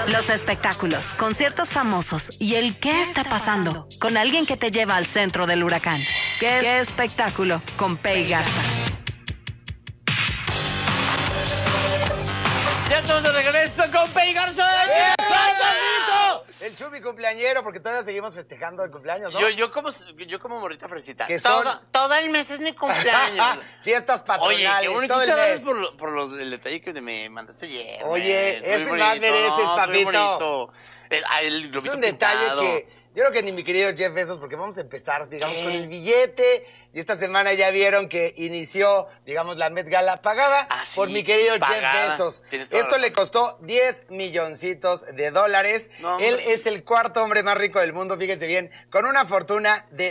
Los espectáculos, conciertos famosos y el qué está pasando con alguien que te lleva al centro del huracán. ¿Qué espectáculo? Con Pei Garza. Ya estamos de regreso con Pei Garza. El Chumi cumpleañero, porque todavía seguimos festejando el cumpleaños, ¿no? Yo como morrita fresita. Que son Todo el mes es mi cumpleaños. fiestas patronales. Oye, qué bonito. todo el Muchas mes. gracias por el detalle que me mandaste ayer. Oye, Muy eso bonito, más mereces, muy papito. bonito. El Es globito un detalle pintado. que yo creo que ni mi querido Jeff Bezos, porque vamos a empezar, digamos, con el billete. Y esta semana ya vieron que inició, digamos, la Met Gala pagada por mi querido pagada. Jeff Bezos. Tienes toda la Esto le razón. costó 10 milloncitos de dólares. No, Él hombre. es el cuarto hombre más rico del mundo, fíjense bien, con una fortuna de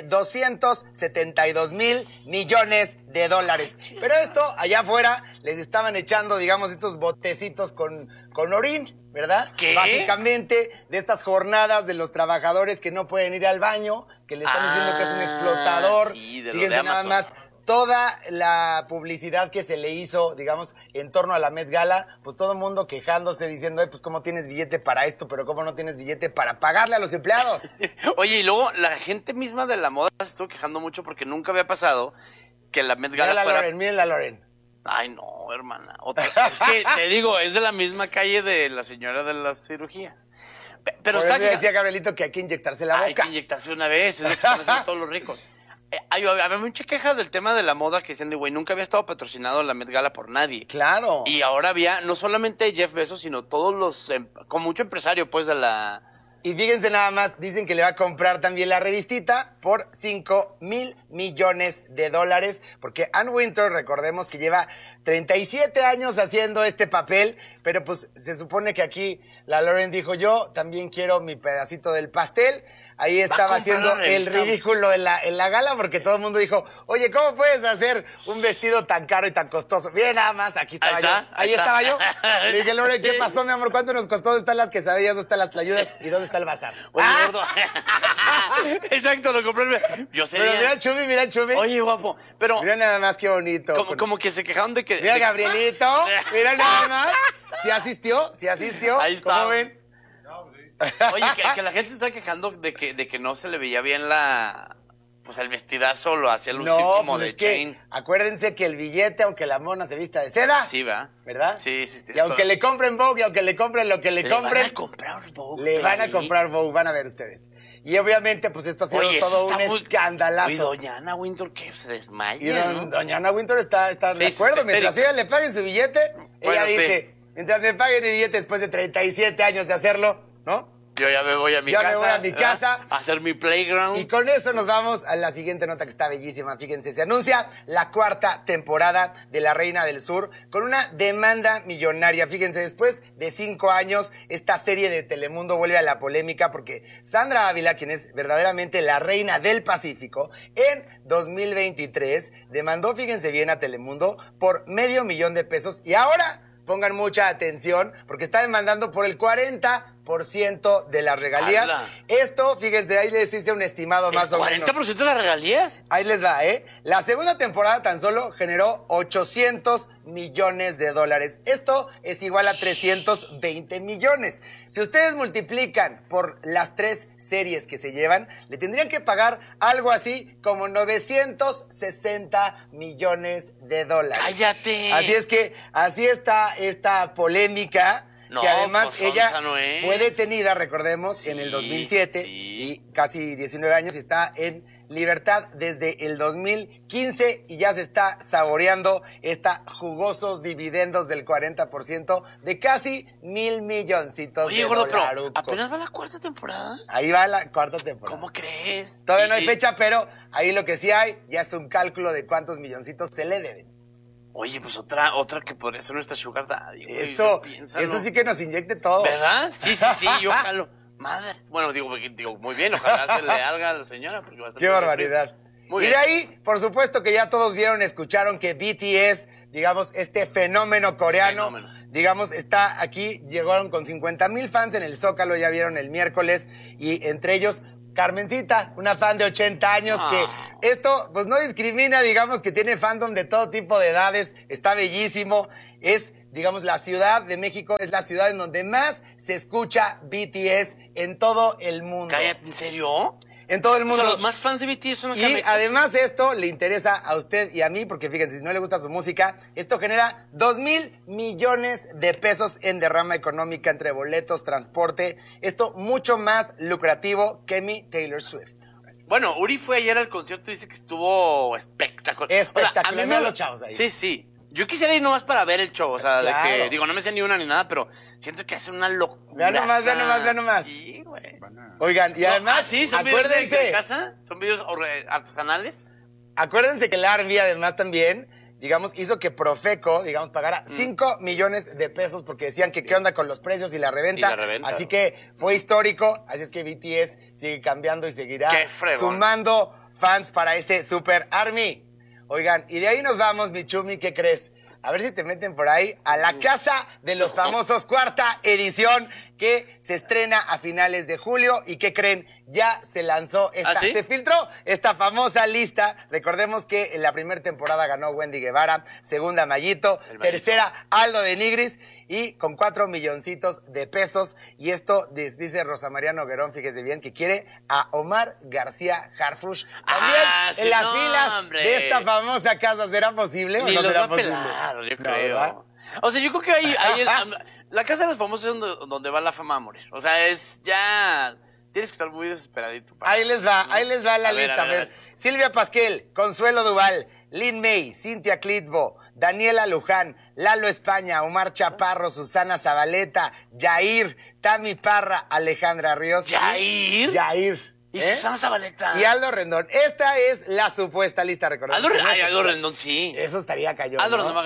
272 mil millones de dólares. Pero esto, allá afuera, les estaban echando, digamos, estos botecitos con orín, ¿verdad? ¿Qué? Básicamente, de estas jornadas de los trabajadores que no pueden ir al baño, que le están diciendo que es un explotador. Sí, de lo Fíjense de nada Amazon. más, toda la publicidad que se le hizo, digamos, en torno a la Met Gala, pues todo el mundo quejándose, diciendo, pues cómo tienes billete para esto, pero cómo no tienes billete para pagarle a los empleados. Oye, y luego la gente misma de la moda se estuvo quejando mucho porque nunca había pasado que la Met Gala Miren la fuera... Loren, miren la Loren. Ay, no, hermana. Es que, te digo, es de la misma calle de la señora de las cirugías. Pero Por está eso decía Gabrielito que hay que inyectarse la Hay boca. que inyectarse una vez, es lo que están haciendo todos los ricos. Había mucha queja del tema de la moda que decían de, güey, nunca había estado patrocinado la Met Gala por nadie. Claro. Y ahora había, no solamente Jeff Bezos, sino todos los, con mucho empresario, pues, de la... Y fíjense nada más, dicen que le va a comprar también la revistita por 5 mil millones de dólares, porque Ann Wintour, recordemos que lleva 37 años haciendo este papel, pero pues se supone que aquí la Lauren dijo, yo también quiero mi pedacito del pastel. Ahí estaba comprar haciendo la el revista. ridículo en la gala, porque todo el mundo dijo, oye, ¿cómo puedes hacer un vestido tan caro y tan costoso? Bien, nada más, aquí estaba Ahí yo. está, Ahí ahí estaba está. yo. Le dije, Lauren, ¿qué pasó, mi amor? ¿Cuánto nos costó? ¿Dónde están las quesadillas? ¿Dónde están las tlayudas? ¿Y dónde está el bazar? Oye, gordo. Exacto, lo compré. Yo sé. Pero mira el Chumi, mira el Chumi. Oye, guapo, pero Mira nada más qué bonito. como que se quejaron de que... Mira de- Gabrielito, mira nada más. ¿Sí asistió? ¿Sí asistió? Ahí está. ¿Cómo ven? Oye, que la gente está quejando de que no se le veía bien la... Pues el vestidazo lo hacía lucir No, como pues de es que chain. acuérdense que el billete, aunque la mona se vista de seda, Sí, ¿va? ¿verdad? Sí, sí. Y aunque le compren Vogue, y aunque le compren lo que le compren, van a comprar Vogue, le van a ahí. comprar Vogue, van a ver ustedes. Y obviamente, pues esto ha sido Oye, eso todo un está muy- escandalazo. Y doña Ana Wintour que se desmaya, Y ¿no? doña Ana Wintour está de Sí, acuerdo. está Mientras histérica. ella le paguen su billete, Bueno, ella sí. dice, mientras me paguen mi billete después de 37 años de hacerlo, ¿no? Yo ya me voy a mi Ya casa. me voy a mi ¿verdad? casa. A hacer mi playground. Y con eso nos vamos a la siguiente nota que está bellísima. Fíjense, se anuncia la cuarta temporada de La Reina del Sur con una demanda millonaria. Fíjense, después de 5 años, esta serie de Telemundo vuelve a la polémica porque Sandra Ávila, quien es verdaderamente la reina del Pacífico, en 2023 demandó, fíjense bien, a Telemundo por $500,000 y ahora pongan mucha atención porque está demandando por el 40% de las regalías. ¡Hala! Esto, fíjense, ahí les hice un estimado más o menos. ¿40% de las regalías? Ahí les va, ¿eh? La segunda temporada tan solo generó 800 millones de dólares. Esto es igual a 320 millones. Si ustedes multiplican por las 3 series que se llevan, le tendrían que pagar algo así como 960 millones de dólares. ¡Cállate! Así es que, así está esta polémica. No, que además pues, ella onza no es. fue detenida, recordemos, Sí, en el 2007 sí. y casi 19 años y está en libertad desde el 2015 y ya se está saboreando esta jugosos dividendos del 40% de casi 1,000 milloncitos Oye, de gordo, pero dolarucos. ¿apenas va la cuarta temporada? Ahí va la cuarta temporada. ¿Cómo crees? Todavía no hay fecha, pero ahí lo que sí hay ya es un cálculo de cuántos milloncitos se le deben. Oye, pues otra que podría ser nuestra sugar daddy, güey, Eso piénsalo. sí que nos inyecte todo. ¿Verdad? Sí, yo jalo. Madre. Bueno, digo, muy bien, ojalá se le haga a la señora. Porque va a estar ¡Qué muy barbaridad! Muy Y bien. de ahí, por supuesto que ya todos vieron, escucharon que BTS, digamos, este fenómeno coreano, digamos, está aquí, llegaron con 50,000 fans en el Zócalo, ya vieron el miércoles, y entre ellos Carmencita, una fan de 80 años que esto pues no discrimina, digamos que tiene fandom de todo tipo de edades, está bellísimo, es digamos, la Ciudad de México es la ciudad en donde más se escucha BTS en todo el mundo. Cállate, ¿en serio? En todo el mundo. O sea, los más fans de BTS son acá Y mexas. además de esto, le interesa a usted y a mí, porque fíjense, si no le gusta su música, esto genera 2,000 millones de pesos en derrama económica entre boletos, transporte. Esto mucho más lucrativo que mi Taylor Swift. Bueno, Uri fue ayer al concierto y dice que estuvo espectacular. Espectacular, O sea, vean los chavos ahí. Sí, sí. Yo quisiera ir nomás para ver el show, o sea, Claro. de que, digo, no me sé ni una ni nada, pero siento que hace una locura. Vean nomás. Sí, güey. Oigan, y además, sí, son videos de acuérdense, casa, son videos artesanales. acuérdense que la Army además también, digamos, hizo que Profeco, digamos, pagara 5 millones de pesos porque decían que qué onda con los precios y la reventa. Y la reventa. Así que fue histórico, así es que BTS sigue cambiando y seguirá Qué fregón. sumando fans para este Super Army. Oigan, y de ahí nos vamos, mi Chumi, ¿qué crees? A ver si te meten por ahí a la Casa de los Famosos, cuarta edición, que se estrena a finales de julio. ¿Y qué creen? Ya se lanzó ¿Ah, sí? se filtró esta famosa lista. Recordemos que en la primera temporada ganó Wendy Guevara, segunda Mayito, El Mayito. tercera Aldo de Nigris, y con 4 milloncitos de pesos. Y esto dice Rosa María Noguerón, fíjese bien, que quiere a Omar García Harfuch también sí, en las no, filas hombre. de esta famosa casa. ¿Será posible o Ni no los va será a posible? pelar, yo No, creo. ¿verdad? O sea, yo creo que ahí la Casa de los Famosos es donde va la fama a morir. O sea, es ya... Tienes que estar muy desesperadito. Ahí les va la A ver, lista. a ver. Silvia Pasquel, Consuelo Duval, Lin May, Cintia Clitbo, Daniela Luján, Lalo España, Omar Chaparro, Susana Zabaleta, Yair, Tami Parra, Alejandra Ríos. ¿Yair? Yair. Y Susana Zabaleta. Y Aldo Rendón. Esta es la supuesta lista, recordemos. Aldo Rendón, sí. Eso estaría cayón, Aldo ¿no? Rendón va a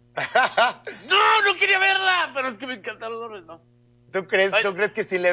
ganar. No quería verla, pero es que me encanta Aldo Rendón. ¿Tú crees Ay. que sí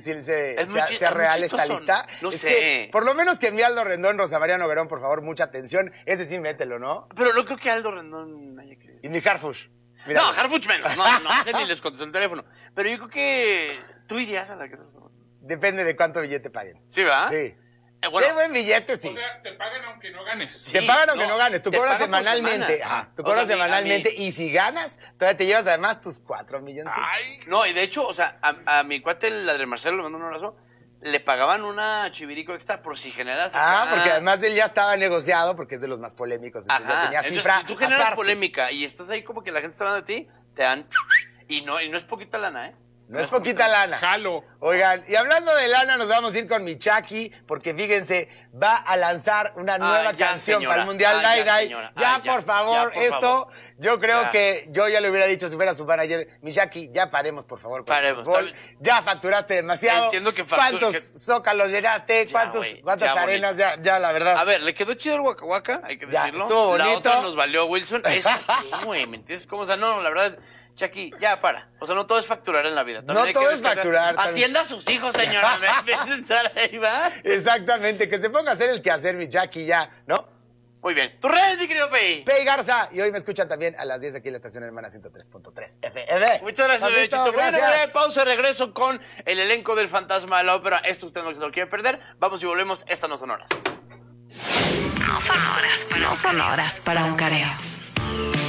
Es muy sea real esta chistoso. lista? No Es sé. que, por lo menos que envíe Aldo Rendón, Rosa María Noguerón, por favor, mucha atención. Ese sí, mételo, ¿no? Pero no creo que Aldo Rendón haya querido. Y mi Harfuch. Mira. No, Harfuch menos. No, ese ni les contestó el teléfono. Pero yo creo que tú irías a la Casa de los Famosos. Depende de cuánto billete paguen. ¿Sí, verdad? Sí. Bueno, Qué buen billete, sí. O sea, te pagan aunque no ganes. Te pagan aunque no, no ganes, tú te cobras pagan por semanalmente. semana. Ajá, tú O cobras sea, semanalmente y si ganas, todavía te llevas además tus 4 milloncitos. Ay, no, y de hecho, o sea, a mi cuate, el Adrián Marcelo, le mando un abrazo, le pagaban una chivirico extra por si generas... Ah, acá- porque además él ya estaba negociado porque es de los más polémicos, entonces ya Ajá. tenía Entonces, cifra si tú generas aparte. polémica y estás ahí como que la gente está hablando de ti, te dan... Y no es poquita lana, ¿eh? No es poquita lana. jalo. Oigan, y hablando de lana, nos vamos a ir con Michaki, porque fíjense, va a lanzar una nueva ya, canción señora. para el Mundial Ya, Dai Dai. señora. Ya, Ya, por favor, ya, por esto, favor. yo creo Ya. que yo ya le hubiera dicho si fuera su manager, Michaki, ya paremos, por favor, con el Paremos, fútbol. está bien. Ya facturaste demasiado. Entiendo que ¿Cuántos zócalos llenaste? Ya, ¿Cuántas güey, ya, arenas? Ya, la verdad. A ver, le quedó chido el Waka Waka, hay que Ya, decirlo. estuvo La bonito. otra nos valió Wilson. Esta, ¿qué, güey? ¿Me entiendes? ¿Cómo? O sea, no, la verdad, Chucky, ya para. O sea, no todo es facturar en la vida. También No hay que todo es descansar. facturar, también. Atienda a sus hijos, señora. En vez de estar ahí, ¿va? Exactamente, que se ponga a hacer el quehacer, Michaki, ya, ¿no? Muy bien. ¿Tus redes, mi querido Pei? Pei Garza, y hoy me escuchan también a las 10 aquí en la estación hermana 103.3 FM. Muchas gracias, Papito, Bechito. Bueno, gracias. pausa, regreso con el elenco del Fantasma de la Ópera. Esto usted no se lo quiere perder. Vamos y volvemos. Estas no son horas. No son horas para un careo.